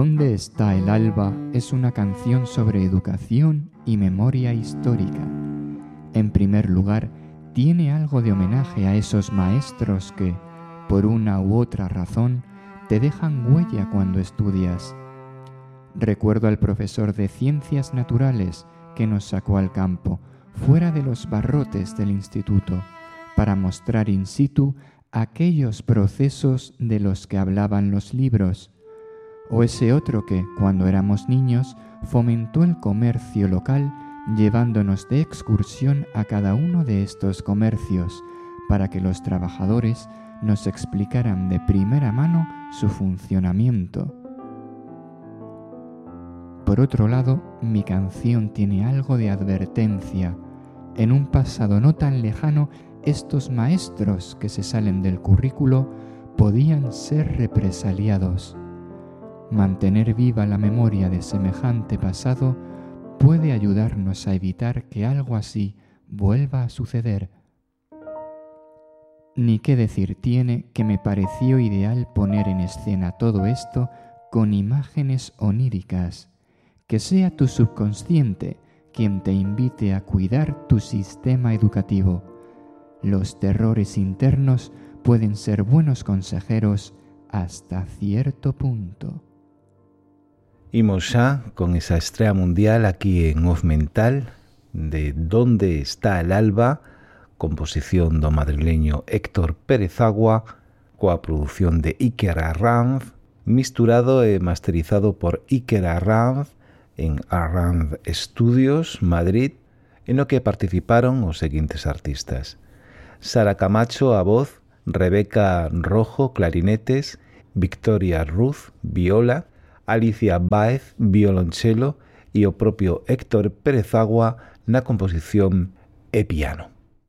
¿Dónde está el alba? Es una canción sobre educación y memoria histórica. En primer lugar, tiene algo de homenaje a esos maestros que, por una u otra razón, te dejan huella cuando estudias. Recuerdo al profesor de Ciencias Naturales que nos sacó al campo, fuera de los barrotes del instituto, para mostrar in situ aquellos procesos de los que hablaban los libros, o ese otro que, cuando éramos niños, fomentó el comercio local llevándonos de excursión a cada uno de estos comercios para que los trabajadores nos explicaran de primera mano su funcionamiento. Por otro lado, mi canción tiene algo de advertencia. En un pasado no tan lejano, estos maestros que se salen del currículo podían ser represaliados. Mantener viva la memoria de semejante pasado puede ayudarnos a evitar que algo así vuelva a suceder. Ni qué decir tiene que me pareció ideal poner en escena todo esto con imágenes oníricas, que sea tu subconsciente quien te invite a cuidar tu sistema educativo. Los terrores internos pueden ser buenos consejeros hasta cierto punto. Imos xa con esa estrea mundial aquí en Off Mental de ¿Dónde está el alba?, composición do madrileño Héctor Pérez Agua, coa produción de Iker Arranz, misturado e masterizado por Iker Arranz en Arranz Studios, Madrid, en o que participaron os seguintes artistas: Sara Camacho a voz, Rebeca Rojo clarinetes, Victoria Ruz viola, Alicia Báez violonchelo e o propio Héctor Pérez Agua na composición e piano.